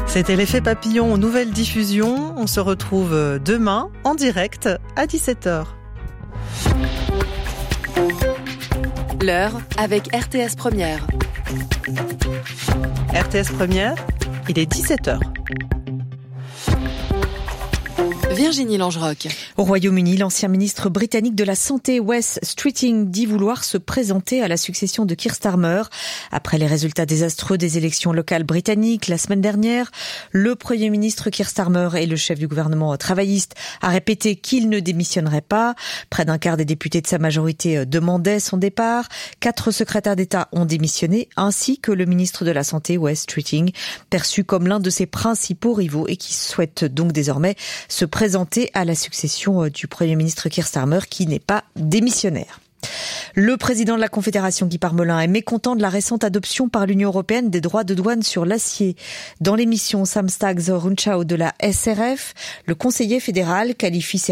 C'était l'effet papillon, nouvelle diffusion. On se retrouve demain en direct à 17h. L'heure avec RTS Première. RTS Première, il est 17h. Virginie Langerock. Au Royaume-Uni, l'ancien ministre britannique de la Santé, Wes Streeting, dit vouloir se présenter à la succession de Keir Starmer. Après les résultats désastreux des élections locales britanniques la semaine dernière, le Premier ministre Keir Starmer et le chef du gouvernement travailliste a répété qu'il ne démissionnerait pas. Près d'un quart des députés de sa majorité demandaient son départ. 4 secrétaires d'État ont démissionné, ainsi que le ministre de la Santé, Wes Streeting, perçu comme l'un de ses principaux rivaux et qui souhaite donc désormais se présenter à la succession du Premier ministre Keir Starmer, qui n'est pas démissionnaire. Le président de la Confédération, Guy Parmelin, est mécontent de la récente adoption par l'Union européenne des droits de douane sur l'acier. Dans l'émission Samstag's Rundschau de la SRF, le conseiller fédéral qualifie